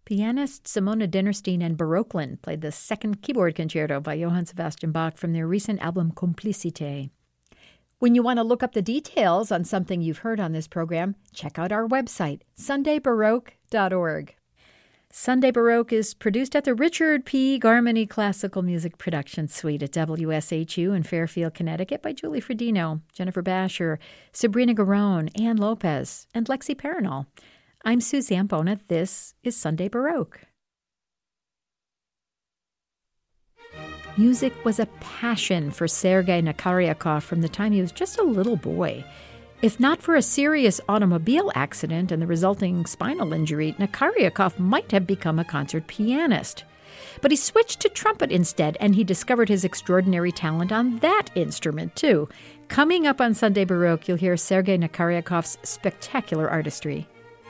Pianist Simona Dinnerstein and Baroquelin played the second keyboard concerto by Johann Sebastian Bach from their recent album Complicité. When you want to look up the details on something you've heard on this program, check out our website, sundaybaroque.org. Sunday Baroque is produced at the Richard P. Garmany Classical Music Production Suite at WSHU in Fairfield, Connecticut by Julie Fredino, Jennifer Basher, Sabrina Garone, Ann Lopez, and Lexi Paranol. I'm Sue Zampona. This is Sunday Baroque. Music was a passion for Sergei Nakaryakov from the time he was just a little boy. If not for a serious automobile accident and the resulting spinal injury, Nakaryakov might have become a concert pianist. But he switched to trumpet instead, and he discovered his extraordinary talent on that instrument, too. Coming up on Sunday Baroque, you'll hear Sergei Nakaryakov's spectacular artistry.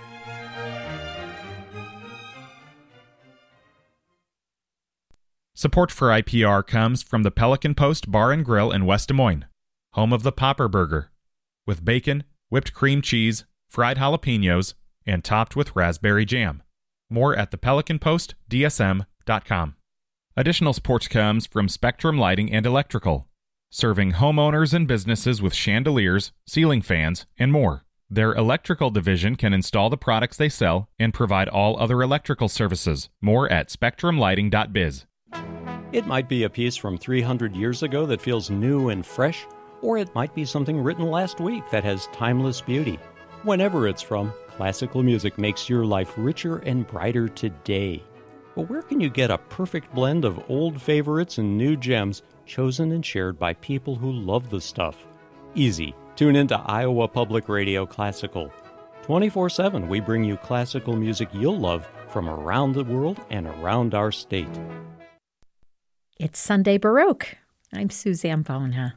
Support for IPR comes from the Pelican Post Bar and Grill in West Des Moines, home of the Popper Burger, with bacon, whipped cream cheese, fried jalapenos, and topped with raspberry jam. More at thepelicanpostdsm.com. Additional support comes from Spectrum Lighting and Electrical, serving homeowners and businesses with chandeliers, ceiling fans, and more. Their electrical division can install the products they sell and provide all other electrical services. More at spectrumlighting.biz. It might be a piece from 300 years ago that feels new and fresh, or it might be something written last week that has timeless beauty. Whenever it's from, classical music makes your life richer and brighter today. But where can you get a perfect blend of old favorites and new gems chosen and shared by people who love the stuff? Easy. Tune into Iowa Public Radio Classical. 24/7, we bring you classical music you'll love from around the world and around our state. It's Sunday Baroque. I'm Sue Zampona.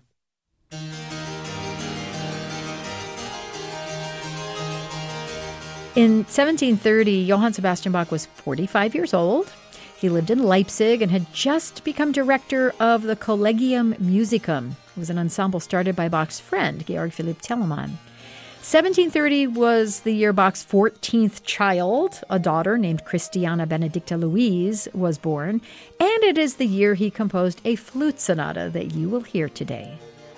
In 1730, Johann Sebastian Bach was 45 years old. He lived in Leipzig and had just become director of the Collegium Musicum. It was an ensemble started by Bach's friend, Georg Philipp Telemann. 1730 was the year Bach's 14th child, a daughter named Christiana Benedicta Louise, was born, and it is the year he composed a flute sonata that you will hear today.